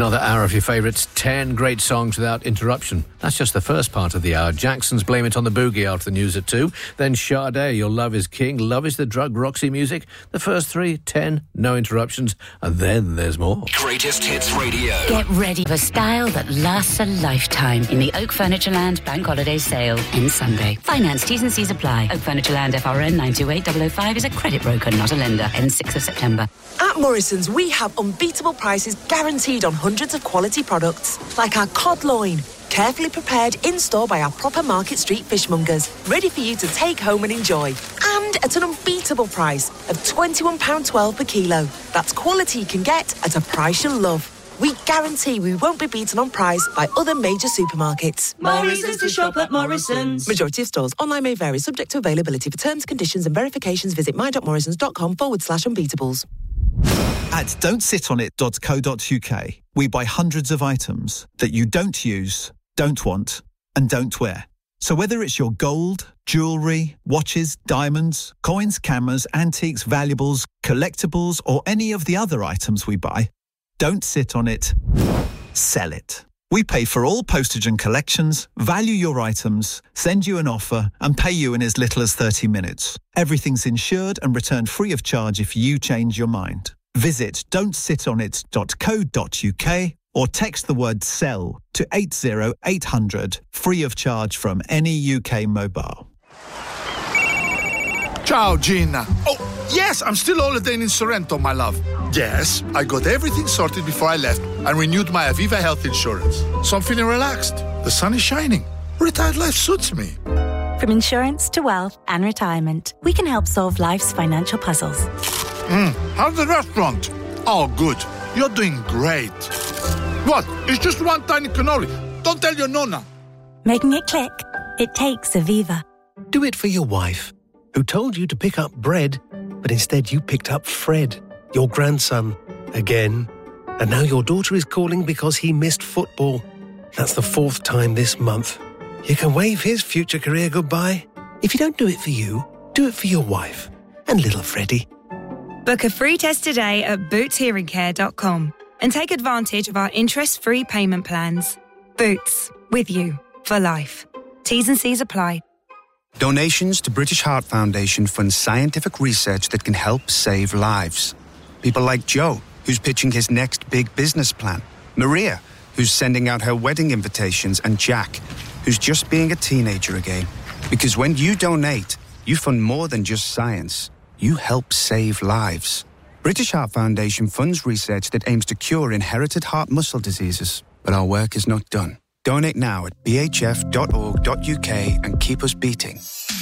Another hour of your favourites, 10 great songs without interruption. That's just the first part of the hour. Jackson's Blame It on the Boogie after the news at 2. Then Sade, Your Love is King, Love is the Drug, Roxy Music. The first 3, 10, no interruptions. And then there's more. Greatest Hits Radio. Get ready for style that lasts a lifetime in the Oak Furnitureland Bank Holiday Sale ends Sunday. Finance, T's and C's apply. Oak Furnitureland FRN 928005 is a credit broker, not a lender. Ends 6th of September. At Morrison's, we have unbeatable prices guaranteed on hundreds of quality products, like our cod loin, carefully prepared in-store by our proper Market Street fishmongers, ready for you to take home and enjoy. And at an unbeatable price of £21.12 per kilo. That's quality you can get at a price you'll love. We guarantee we won't be beaten on price by other major supermarkets. Morrison's to shop at Morrison's. Majority of stores. Online may vary, subject to availability. For terms, conditions and verifications, visit my.morrisons.com/unbeatables. At don'tsitonit.co.uk, we buy hundreds of items that you don't use, don't want, and don't wear. So whether it's your gold, jewellery, watches, diamonds, coins, cameras, antiques, valuables, collectibles, or any of the other items we buy, don't sit on it, sell it. We pay for all postage and collections, value your items, send you an offer, and pay you in as little as 30 minutes. Everything's insured and returned free of charge if you change your mind. Visit don'tsitonit.co.uk or text the word SELL to 80800, free of charge from any UK mobile. Ciao, Gina. Oh, yes, I'm still holidaying in Sorrento, my love. Yes, I got everything sorted before I left and renewed my Aviva health insurance. So I'm feeling relaxed. The sun is shining. Retired life suits me. From insurance to wealth and retirement, we can help solve life's financial puzzles. How's the restaurant? Oh, good. You're doing great. What? It's just one tiny cannoli. Don't tell your nonna. Making it click? It takes Aviva. Do it for your wife, who told you to pick up bread, but instead you picked up Fred, your grandson, again. And now your daughter is calling because he missed football. That's the 4th time this month. You can wave his future career goodbye. If you don't do it for you, do it for your wife and little Freddie. Book a free test today at bootshearingcare.com and take advantage of our interest-free payment plans. Boots, with you for life. T's and C's apply. Donations to British Heart Foundation fund scientific research that can help save lives. People like Joe, who's pitching his next big business plan. Maria, who's sending out her wedding invitations. And Jack, who's just being a teenager again. Because when you donate, you fund more than just science. You help save lives. British Heart Foundation funds research that aims to cure inherited heart muscle diseases. But our work is not done. Donate now at bhf.org.uk and keep us beating.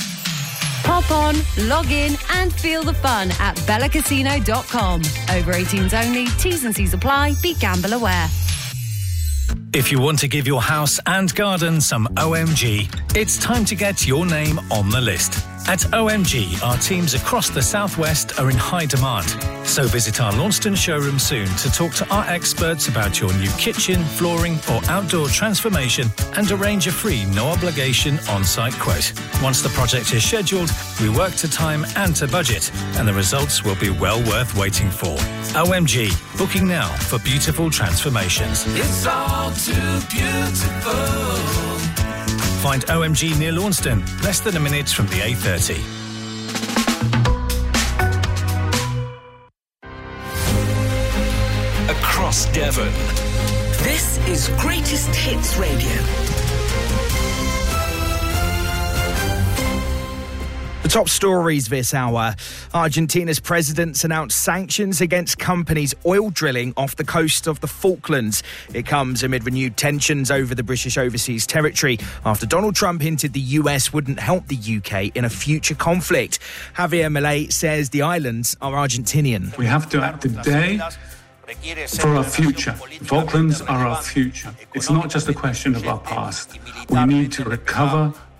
Pop on, log in and feel the fun at bellacasino.com. Over 18s only, T's and C's apply, be gamble aware. If you want to give your house and garden some OMG, it's time to get your name on the list. At OMG, our teams across the southwest are in high demand. So visit our Launceston showroom soon to talk to our experts about your new kitchen, flooring or outdoor transformation and arrange a free, no-obligation on-site quote. Once the project is scheduled, we work to time and to budget, and the results will be well worth waiting for. OMG, booking now for beautiful transformations. It's all too beautiful. Find OMG near Launceston, less than a minute from the A30. Across Devon. This is Greatest Hits Radio. The top stories this hour. Argentina's president's announced sanctions against companies oil drilling off the coast of the Falklands. It comes amid renewed tensions over the British overseas territory after Donald Trump hinted the US wouldn't help the UK in a future conflict. Javier Milei says the islands are Argentinian. We have to act today for our future. Falklands are our future. It's not just a question of our past. We need to recover,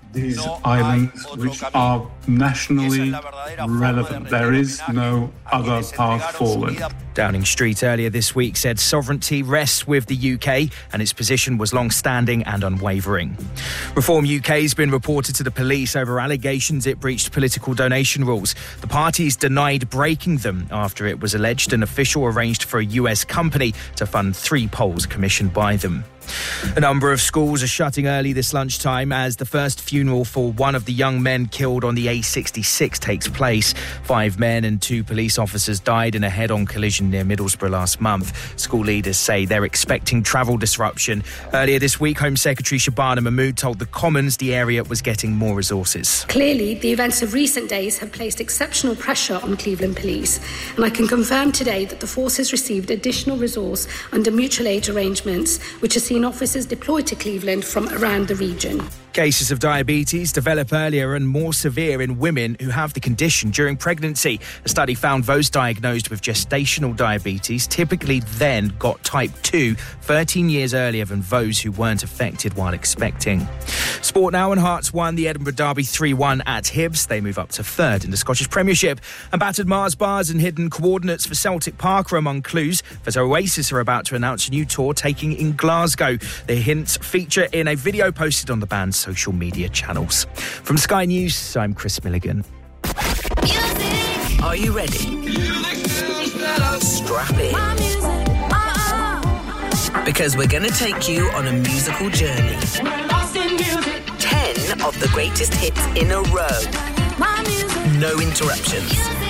these islands which are nationally relevant. There is no other path forward. Downing Street earlier this week said sovereignty rests with the UK and its position was long-standing and unwavering. Reform UK has been reported to the police over allegations it breached political donation rules. The party's denied breaking them after it was alleged an official arranged for a US company to fund 3 polls commissioned by them. A number of schools are shutting early this lunchtime as the first funeral for one of the young men killed on the A66 takes place. 5 men and 2 police officers died in a head-on collision near Middlesbrough last month. School leaders say they're expecting travel disruption. Earlier this week, Home Secretary Shabana Mahmood told the Commons the area was getting more resources. Clearly, the events of recent days have placed exceptional pressure on Cleveland Police, and I can confirm today that the force has received additional resource under mutual aid arrangements, which has seen officers deployed to Cleveland from around the region. Cases of diabetes develop earlier and more severe in women who have the condition during pregnancy. A study found those diagnosed with gestational diabetes typically then got type 2 13 years earlier than those who weren't affected while expecting. Sport now, and Hearts won the Edinburgh Derby 3-1 at Hibs. They move up to 3rd in the Scottish Premiership. And battered Mars bars and hidden coordinates for Celtic Park are among clues, as Oasis are about to announce a new tour taking in Glasgow. The hints feature in a video posted on the band's social media channels. From Sky News, I'm Chris Milligan. Are you ready? Strap in. Because we're going to take you on a musical journey. 10 of the greatest hits in a row. No interruptions.